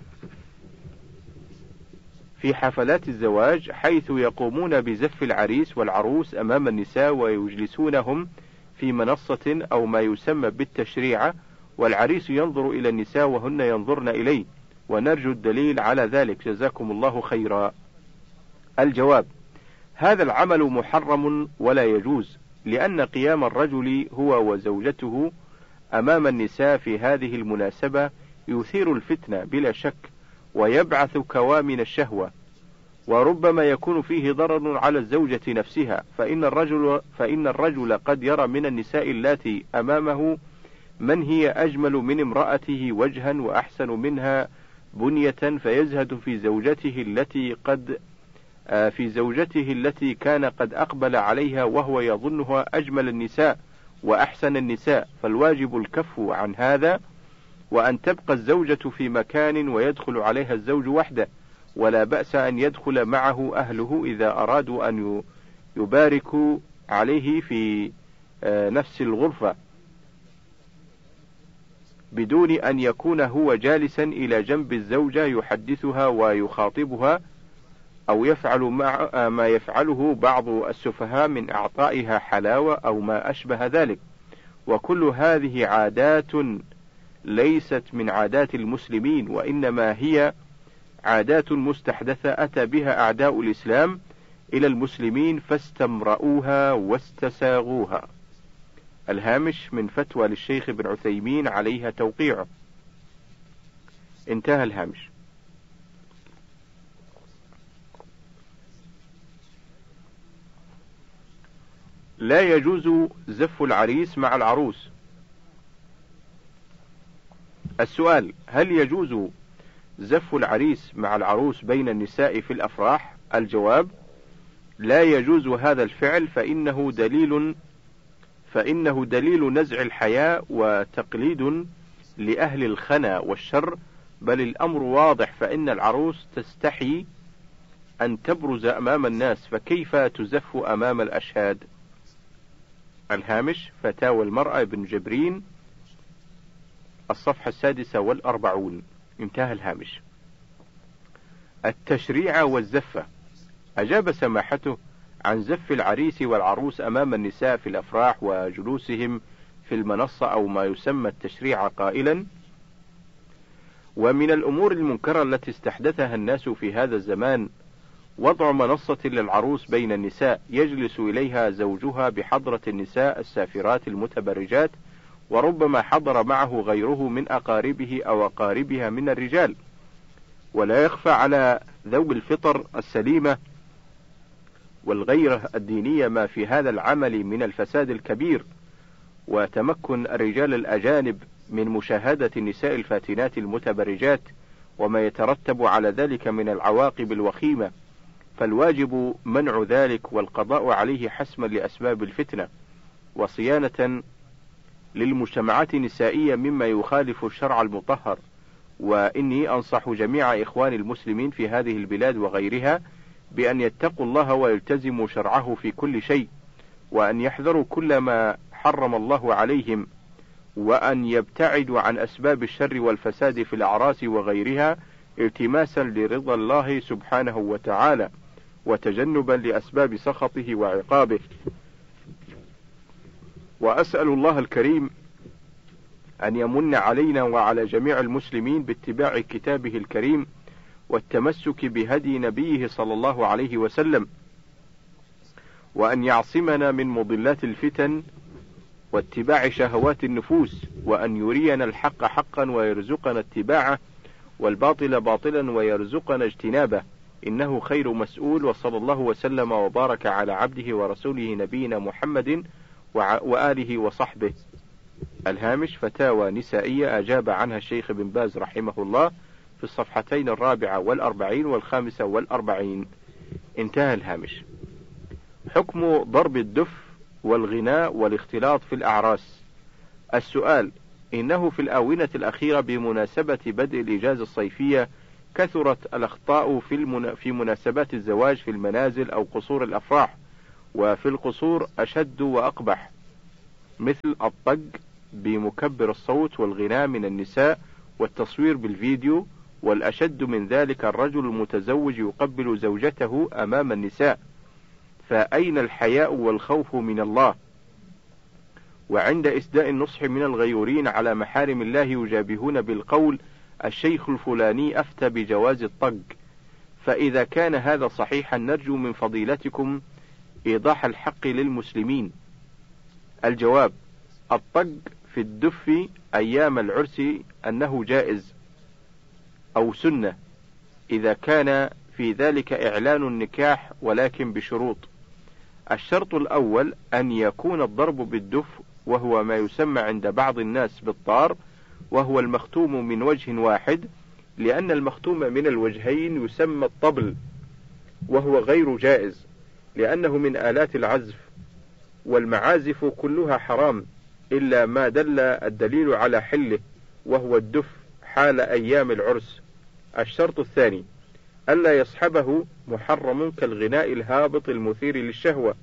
في حفلات الزواج، حيث يقومون بزف العريس والعروس أمام النساء ويجلسونهم في منصة أو ما يسمى بالتشريعة، والعريس ينظر إلى النساء وهن ينظرن إليه، ونرجو الدليل على ذلك، جزاكم الله خيرا. الجواب: هذا العمل محرم ولا يجوز، لأن قيام الرجل هو وزوجته أمام النساء في هذه المناسبة يثير الفتنة بلا شك، ويبعث كوامن الشهوة، وربما يكون فيه ضرر على الزوجة نفسها، فإن الرجل, فإن الرجل قد يرى من النساء اللاتي أمامه من هي أجمل من امرأته وجها وأحسن منها بنية، فيزهد في زوجته التي قد في زوجته التي كان قد أقبل عليها وهو يظنها أجمل النساء وأحسن النساء، فالواجب الكف عن هذا، وأن تبقى الزوجة في مكان ويدخل عليها الزوج وحده، ولا بأس أن يدخل معه أهله إذا أرادوا أن يباركوا عليه في نفس الغرفة، بدون أن يكون هو جالسا إلى جنب الزوجة يحدثها ويخاطبها، أو يفعل مع ما يفعله بعض السفهاء من إعطائها حلاوة أو ما أشبه ذلك. وكل هذه عادات ليست من عادات المسلمين، وإنما هي عادات مستحدثة أتى بها أعداء الإسلام إلى المسلمين فاستمرؤوها واستساغوها. الهامش من فتوى للشيخ ابن عثيمين عليها توقيعه. انتهى الهامش. لا يجوز زف العريس مع العروس. السؤال: هل يجوز زف العريس مع العروس بين النساء في الأفراح؟ الجواب: لا يجوز هذا الفعل، فإنه دليل فإنه دليل نزع الحياء وتقليد لأهل الخنا والشر، بل الأمر واضح، فإن العروس تستحي أن تبرز أمام الناس، فكيف تزف أمام الأشهاد؟ الهامش: فتاوى المرأة بن جبرين، الصفحة السادسة والأربعون. انتهى الهامش. التشريع والزفة. أجاب سماحته عن زف العريس والعروس أمام النساء في الأفراح وجلوسهم في المنصة أو ما يسمى التشريع قائلا: ومن الأمور المنكرة التي استحدثها الناس في هذا الزمان وضع منصة للعروس بين النساء يجلس إليها زوجها بحضرة النساء السافرات المتبرجات، وربما حضر معه غيره من أقاربه أو أقاربها من الرجال. ولا يخفى على ذوي الفطر السليمة والغيرة الدينية ما في هذا العمل من الفساد الكبير، وتمكن الرجال الأجانب من مشاهدة النساء الفاتنات المتبرجات، وما يترتب على ذلك من العواقب الوخيمة، فالواجب منع ذلك والقضاء عليه حسما لأسباب الفتنة، وصيانة للمجتمعات النسائية مما يخالف الشرع المطهر. وإني أنصح جميع إخواني المسلمين في هذه البلاد وغيرها بأن يتقوا الله ويلتزموا شرعه في كل شيء، وأن يحذروا كل ما حرم الله عليهم، وأن يبتعدوا عن أسباب الشر والفساد في الأعراس وغيرها، التماسا لرضا الله سبحانه وتعالى، وتجنبا لأسباب سخطه وعقابه. وأسأل الله الكريم أن يمن علينا وعلى جميع المسلمين باتباع كتابه الكريم والتمسك بهدي نبيه صلى الله عليه وسلم، وأن يعصمنا من مضلات الفتن واتباع شهوات النفوس، وأن يرينا الحق حقا ويرزقنا اتباعه، والباطل باطلا ويرزقنا اجتنابه، إنه خير مسؤول. وصلى الله وسلم وبارك على عبده ورسوله نبينا محمد وآله وصحبه. الهامش: فتاوى نسائية أجاب عنها الشيخ بن باز رحمه الله في الصفحتين الرابعة والأربعين والخامسة والأربعين. انتهى الهامش. حكم ضرب الدف والغناء والاختلاط في الأعراس. السؤال: إنه في الآونة الأخيرة بمناسبة بدء الإجازة الصيفية كثرت الأخطاء في, المنا... في مناسبات الزواج في المنازل أو قصور الأفراح، وفي القصور أشد وأقبح، مثل الطق بمكبر الصوت والغناء من النساء والتصوير بالفيديو، والأشد من ذلك الرجل المتزوج يقبل زوجته أمام النساء، فأين الحياء والخوف من الله؟ وعند إسداء النصح من الغيورين على محارم الله يجابهون بالقول الشيخ الفلاني أفتى بجواز الطق، فإذا كان هذا صحيحا نرجو من فضيلتكم إيضاح الحق للمسلمين. الجواب: الطق في الدف أيام العرس أنه جائز أو سنة إذا كان في ذلك إعلان النكاح، ولكن بشروط. الشرط الأول أن يكون الضرب بالدف، وهو ما يسمى عند بعض الناس بالطار، وهو المختوم من وجه واحد، لأن المختوم من الوجهين يسمى الطبل، وهو غير جائز لأنه من آلات العزف، والمعازف كلها حرام إلا ما دل الدليل على حله، وهو الدف حال أيام العرس. الشرط الثاني ألا يصحبه محرم كالغناء الهابط المثير للشهوة،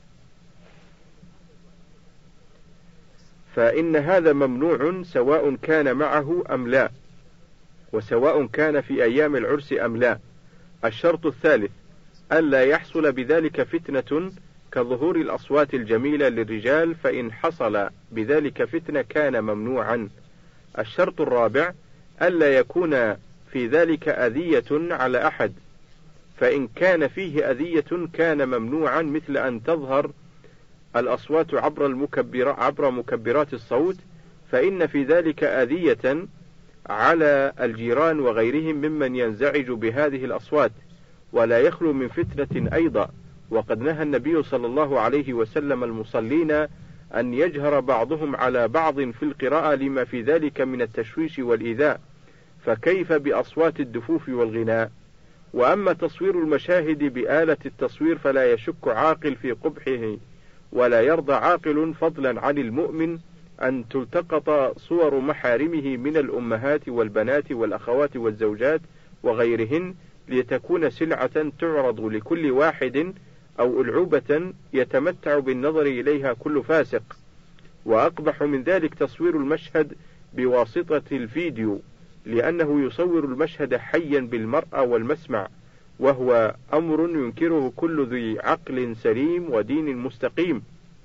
فإن هذا ممنوع سواء كان معه أم لا، وسواء كان في أيام العرس أم لا. الشرط الثالث ألا يحصل بذلك فتنة كظهور الأصوات الجميلة للرجال، فإن حصل بذلك فتنة كان ممنوعا. الشرط الرابع ألا يكون في ذلك أذية على أحد، فإن كان فيه أذية كان ممنوعا، مثل أن تظهر الأصوات عبر, المكبر عبر مكبرات الصوت، فإن في ذلك أذية على الجيران وغيرهم ممن ينزعج بهذه الأصوات، ولا يخلو من فتنة أيضا. وقد نهى النبي صلى الله عليه وسلم المصلين أن يجهر بعضهم على بعض في القراءة لما في ذلك من التشويش والإيذاء، فكيف بأصوات الدفوف والغناء؟ وأما تصوير المشاهد بآلة التصوير فلا يشك عاقل في قبحه، ولا يرضى عاقل فضلا عن المؤمن أن تلتقط صور محارمه من الأمهات والبنات والأخوات والزوجات وغيرهن لتكون سلعة تعرض لكل واحد، أو ألعوبة يتمتع بالنظر إليها كل فاسق. وأقبح من ذلك تصوير المشهد بواسطة الفيديو، لأنه يصور المشهد حيا بالمرأة والمسمع، وهو أمر ينكره كل ذي عقل سليم ودين مستقيم،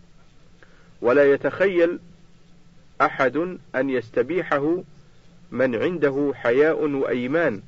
ولا يتخيل أحد أن يستبيحه من عنده حياء وأيمان.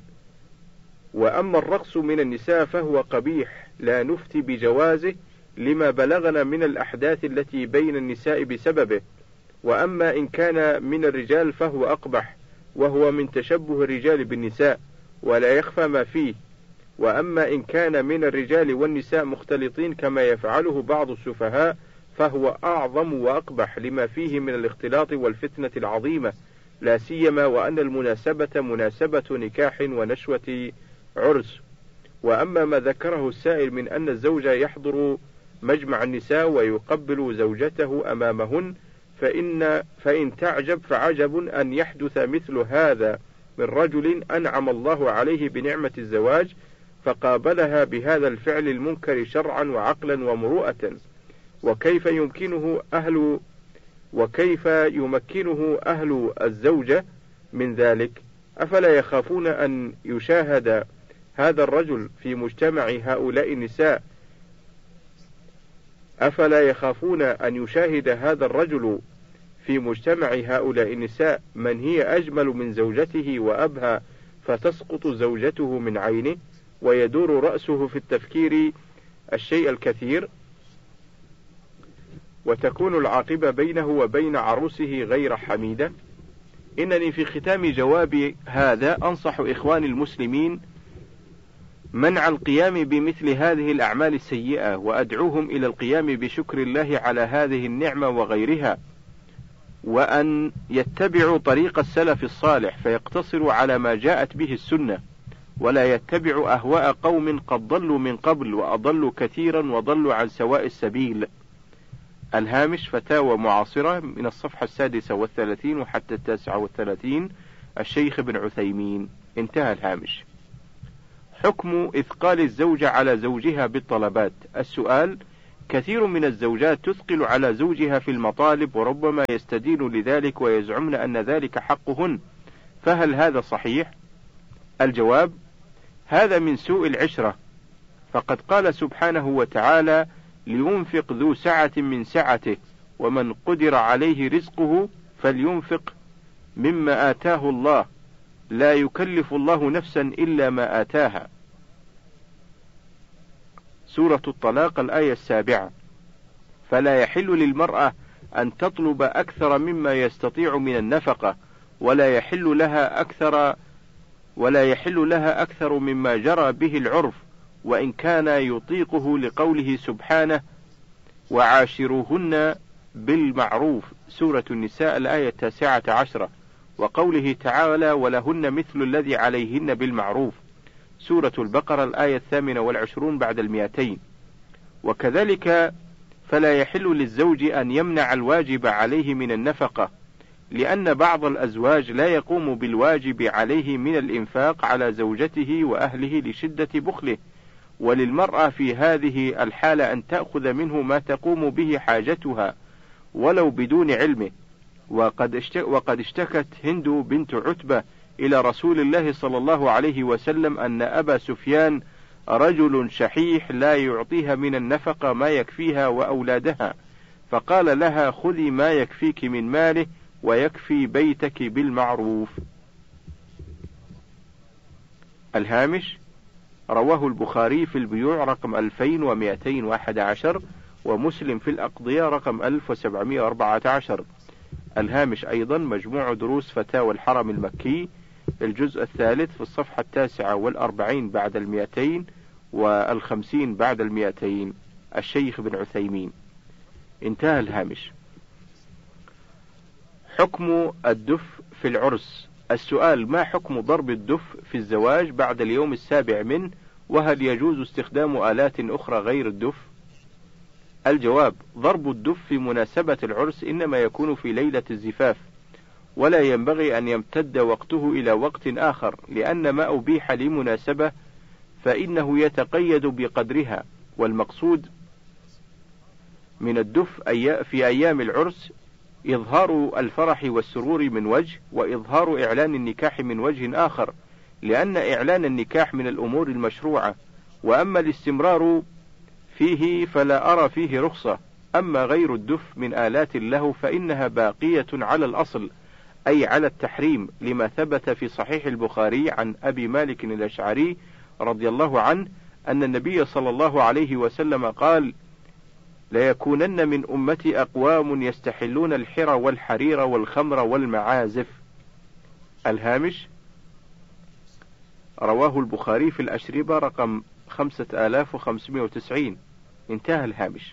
وأما الرقص من النساء فهو قبيح لا نفتي بجوازه لما بلغنا من الأحداث التي بين النساء بسببه، وأما إن كان من الرجال فهو أقبح، وهو من تشبه الرجال بالنساء ولا يخفى ما فيه. وأما إن كان من الرجال والنساء مختلطين كما يفعله بعض السفهاء فهو أعظم وأقبح لما فيه من الاختلاط والفتنة العظيمة، لا سيما وأن المناسبة مناسبة نكاح ونشوة عرس. وأما ما ذكره السائل من أن الزوج يحضر مجمع النساء ويقبل زوجته أمامهن، فإن, فإن تعجب فعجب أن يحدث مثل هذا من رجل أنعم الله عليه بنعمة الزواج فقابلها بهذا الفعل المنكر شرعا وعقلا ومروءة. وكيف يمكنه أهل وكيف يمكنه أهل الزوجة من ذلك؟ أفلا يخافون أن يشاهد هذا الرجل في مجتمع هؤلاء النساء أفلا يخافون أن يشاهد هذا الرجل في مجتمع هؤلاء النساء من هي أجمل من زوجته وأبهى، فتسقط زوجته من عينه ويدور رأسه في التفكير الشيء الكثير، وتكون العاقبة بينه وبين عروسه غير حميدة؟ إنني في ختام جوابي هذا أنصح إخواني المسلمين منع القيام بمثل هذه الأعمال السيئة، وأدعوهم إلى القيام بشكر الله على هذه النعمة وغيرها، وأن يتبعوا طريق السلف الصالح فيقتصروا على ما جاءت به السنة، ولا يتبعوا أهواء قوم قد ضلوا من قبل وأضلوا كثيرا وضلوا عن سواء السبيل. الهامش فتاوى معاصرة من الصفحة السادسة والثلاثين وحتى التاسعة والثلاثين، الشيخ ابن عثيمين. انتهى الهامش. حكم إثقال الزوجة على زوجها بالطلبات. السؤال: كثير من الزوجات تثقل على زوجها في المطالب، وربما يستدين لذلك ويزعمن أن ذلك حقهن، فهل هذا صحيح؟ الجواب: هذا من سوء العشرة، فقد قال سبحانه وتعالى: لينفق ذو سعة من سعته، ومن قدر عليه رزقه فلينفق مما آتاه الله، لا يكلف الله نفسا إلا ما آتاها. سورة الطلاق الآية السابعة. فلا يحل للمرأة أن تطلب أكثر مما يستطيع من النفقة، ولا يحل لها أكثر ولا يحل لها أكثر مما جرى به العرف، وإن كان يطيقه، لقوله سبحانه: وعاشروهن بالمعروف. سورة النساء الآية التاسعة عشرة. وقوله تعالى: ولهن مثل الذي عليهن بالمعروف. سورة البقرة الآية الثامنة والعشرون بعد المئتين. وكذلك فلا يحل للزوج أن يمنع الواجب عليه من النفقة، لأن بعض الأزواج لا يقوم بالواجب عليه من الإنفاق على زوجته وأهله لشدة بخله، وللمرأة في هذه الحالة أن تأخذ منه ما تقوم به حاجتها ولو بدون علمه. وقد اشتكت هند بنت عتبة إلى رسول الله صلى الله عليه وسلم أن أبا سفيان رجل شحيح لا يعطيها من النفقة ما يكفيها وأولادها، فقال لها: خذي ما يكفيك من ماله ويكفي بيتك بالمعروف. الهامش: رواه البخاري في البيوع رقم ألفين ومئتين وأحد عشر، ومسلم في الأقضية رقم ألف وسبعمئة وأربعة عشر. الهامش أيضا مجموع دروس فتاوى الحرم المكي، الجزء الثالث في الصفحة التاسعة والأربعين بعد المئتين والخمسين بعد المئتين، الشيخ بن عثيمين. انتهى الهامش. حكم الدف في العرس. السؤال: ما حكم ضرب الدف في الزواج بعد اليوم السابع منه، وهل يجوز استخدام آلات أخرى غير الدف؟ الجواب: ضرب الدف في مناسبة العرس إنما يكون في ليلة الزفاف، ولا ينبغي أن يمتد وقته إلى وقت آخر، لأن ما أبيح لمناسبة فإنه يتقيد بقدرها، والمقصود من الدف في أيام العرس إظهار الفرح والسرور من وجه، وإظهار إعلان النكاح من وجه آخر، لأن إعلان النكاح من الأمور المشروعة، وأما الاستمرار فيه فلا أرى فيه رخصة. أما غير الدف من آلات اللهو فإنها باقية على الأصل، أي على التحريم، لما ثبت في صحيح البخاري عن أبي مالك الأشعري رضي الله عنه أن النبي صلى الله عليه وسلم قال: ليكونن من أمتي أقوام يستحلون الحر والحرير والخمر والمعازف. الهامش: رواه البخاري في الأشربة رقم خمسة آلاف وخمسمائة وتسعين. انتهى الهامش.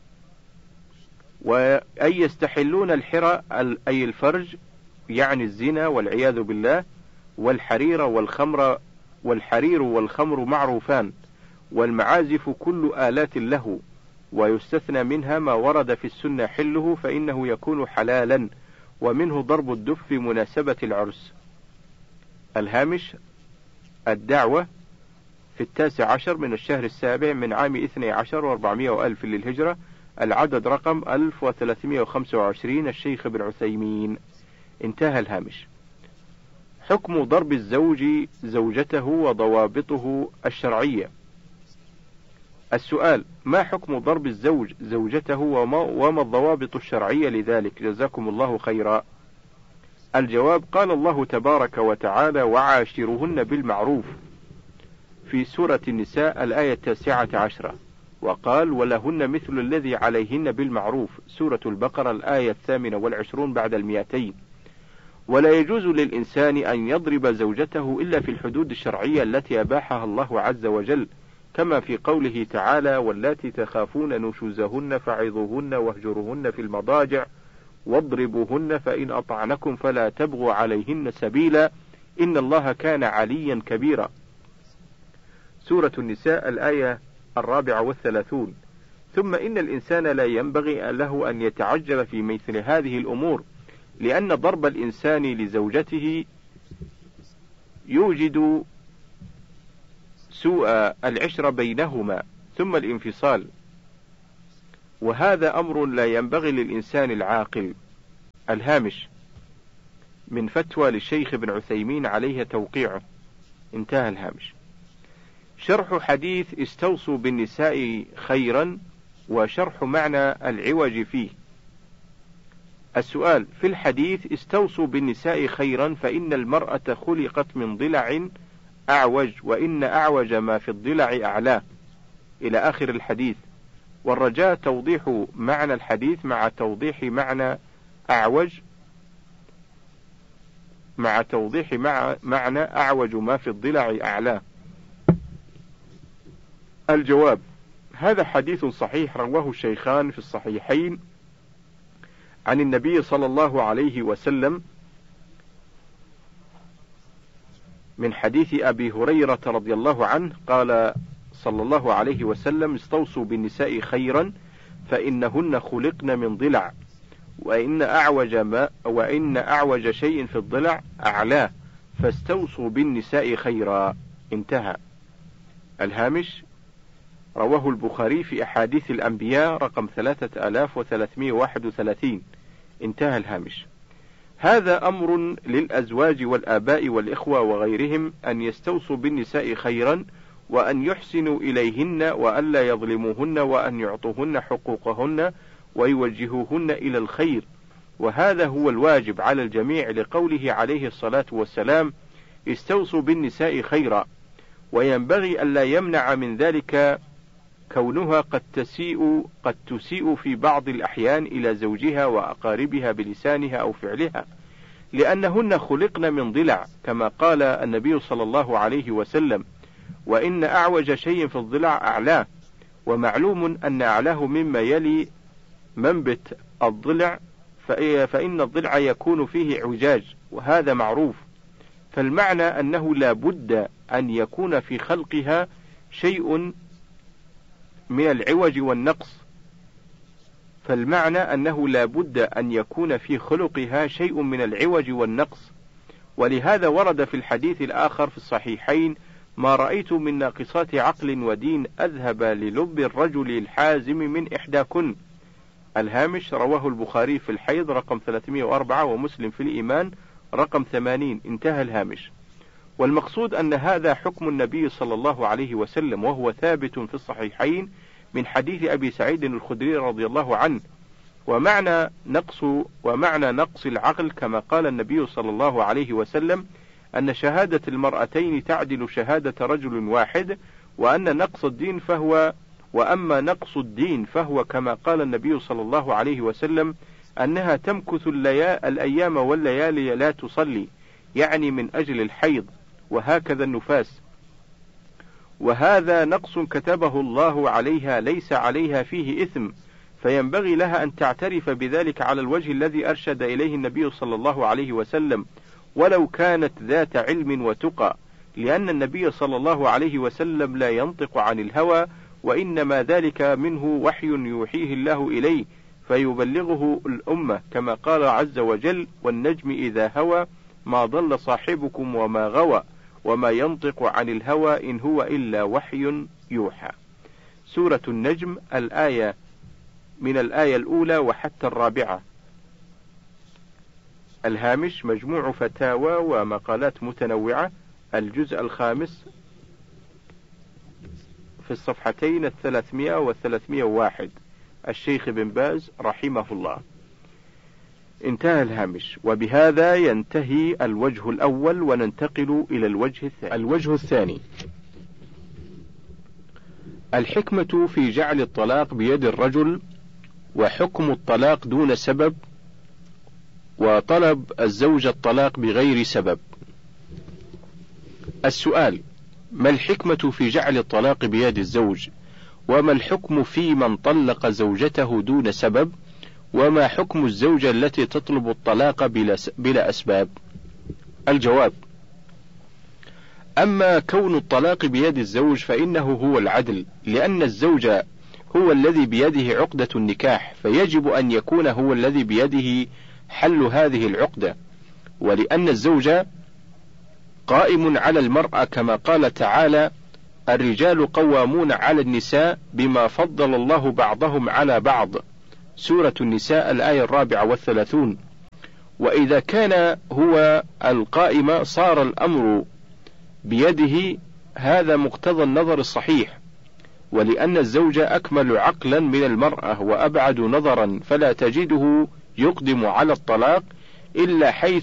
وأي يستحلون الحر أي الفرج، يعني الزنا والعياذ بالله، والحرير والخمر والحرير والخمر معروفان، والمعازف كل آلات اللهو، ويستثنى منها ما ورد في السنة حله فإنه يكون حلالا، ومنه ضرب الدف في مناسبة العرس. الهامش: الدعوة في التاسع عشر من الشهر السابع من عام اثني عشر واربعمائة وألف للهجرة، العدد رقم ألف وثلاثمائة وخمسة وعشرين، الشيخ بن عثيمين. انتهى الهامش. حكم ضرب الزوج زوجته وضوابطه الشرعية. السؤال: ما حكم ضرب الزوج زوجته وما, وما الضوابط الشرعية لذلك؟ جزاكم الله خيرا. الجواب: قال الله تبارك وتعالى: وعاشرهن بالمعروف في سورة النساء الآية التاسعة عشرة، وقال: ولهن مثل الذي عليهن بالمعروف. سورة البقرة الآية الثامنة والعشرون بعد المئتين. ولا يجوز للإنسان أن يضرب زوجته إلا في الحدود الشرعية التي أباحها الله عز وجل، كما في قوله تعالى: واللاتي تخافون نشوزهن فعظوهن واهجروهن في المضاجع واضربوهن فإن أطعنكم فلا تبغوا عليهن سبيلا إن الله كان عليا كبيرا. سورة النساء الآية الرابعة والثلاثون. ثم إن الإنسان لا ينبغي له أن يتعجل في مثل هذه الأمور، لأن ضرب الإنسان لزوجته يوجد سوء العشرة بينهما ثم الانفصال، وهذا أمر لا ينبغي للإنسان العاقل. الهامش من فتوى للشيخ ابن عثيمين عليه توقيعه. انتهى الهامش. شرح حديث استوصوا بالنساء خيرا وشرح معنى العوج فيه. السؤال: في الحديث استوصوا بالنساء خيرا فإن المرأة خلقت من ضلع أعوج، وإن أعوج ما في الضلع أعلاه، إلى آخر الحديث. والرجاء توضيح معنى الحديث مع توضيح معنى أعوج مع توضيح مع معنى أعوج ما في الضلع أعلاه. الجواب: هذا حديث صحيح رواه الشيخان في الصحيحين عن النبي صلى الله عليه وسلم من حديث أبي هريرة رضي الله عنه قال صلى الله عليه وسلم: استوصوا بالنساء خيرا فإنهن خلقن من ضلع، وإن أعوج ما وإن أعوج شيء في الضلع أعلاه، فاستوصوا بالنساء خيرا. انتهى. الهامش: رواه البخاري في أحاديث الأنبياء رقم ثلاثة آلاف وثلاثمائة وواحد وثلاثين. انتهى الهامش. هذا أمر للأزواج والآباء والإخوة وغيرهم أن يستوصوا بالنساء خيرا، وأن يحسنوا إليهن، وأن لا يظلموهن، وأن يعطوهن حقوقهن ويوجهوهن إلى الخير، وهذا هو الواجب على الجميع، لقوله عليه الصلاة والسلام: استوصوا بالنساء خيرا. وينبغي ألا يمنع من ذلك كونها قد تسيء قد تسيء في بعض الأحيان إلى زوجها وأقاربها بلسانها أو فعلها، لأنهن خلقن من ضلع، كما قال النبي صلى الله عليه وسلم: وإن أعوج شيء في الضلع أعلاه. ومعلوم أن أعلاه مما يلي منبت الضلع، فإن الضلع يكون فيه اعوجاج، وهذا معروف. فالمعنى أنه لا بد أن يكون في خلقها شيء من العوج والنقص فالمعنى أنه لا بد أن يكون في خلقها شيء من العوج والنقص. ولهذا ورد في الحديث الآخر في الصحيحين: ما رأيت من ناقصات عقل ودين أذهب للب الرجل الحازم من إحداكن. الهامش: رواه البخاري في الحيض رقم ثلاثمائة وأربعة، ومسلم في الإيمان رقم ثمانين. انتهى الهامش. والمقصود أن هذا حكم النبي صلى الله عليه وسلم، وهو ثابت في الصحيحين من حديث أبي سعيد الخدري رضي الله عنه. ومعنى نقص ومعنى نقص العقل كما قال النبي صلى الله عليه وسلم: أن شهادة المرأتين تعدل شهادة رجل واحد، وأن نقص الدين فهو وأما نقص الدين فهو كما قال النبي صلى الله عليه وسلم: أنها تمكث الأيام والليالي لا تصلي، يعني من أجل الحيض، وهكذا النفاس. وهذا نقص كتبه الله عليها، ليس عليها فيه إثم، فينبغي لها أن تعترف بذلك على الوجه الذي أرشد إليه النبي صلى الله عليه وسلم، ولو كانت ذات علم وتقى، لأن النبي صلى الله عليه وسلم لا ينطق عن الهوى، وإنما ذلك منه وحي يوحيه الله إليه فيبلغه الأمة، كما قال عز وجل: والنجم إذا هوى ما ضل صاحبكم وما غوى وما ينطق عن الهوى إن هو إلا وحي يوحى. سورة النجم، الآية من الآية الأولى وحتى الرابعة. الهامش: مجموع فتاوى ومقالات متنوعة، الجزء الخامس، في الصفحتين الثلاثمائة والثلاثمائة وواحد، الشيخ بن باز رحمه الله. انتهى الهامش. وبهذا ينتهي الوجه الأول، وننتقل إلى الوجه الثاني. الوجه الثاني: الحكمة في جعل الطلاق بيد الرجل، وحكم الطلاق دون سبب، وطلب الزوج الطلاق بغير سبب. السؤال: ما الحكمة في جعل الطلاق بيد الزوج؟ وما الحكم في من طلق زوجته دون سبب؟ وما حكم الزوجة التي تطلب الطلاق بلا, بلا أسباب؟ الجواب: أما كون الطلاق بيد الزوج فإنه هو العدل، لأن الزوج هو الذي بيده عقدة النكاح، فيجب أن يكون هو الذي بيده حل هذه العقدة، ولأن الزوج قائم على المرأة كما قال تعالى: الرجال قوامون على النساء بما فضل الله بعضهم على بعض، سورة النساء الآية الرابعة والثلاثون. وإذا كان هو القائم صار الأمر بيده، هذا مقتضى النظر الصحيح، ولأن الزوج أكمل عقلا من المرأة وأبعد نظرا، فلا تجده يقدم على الطلاق إلا حيث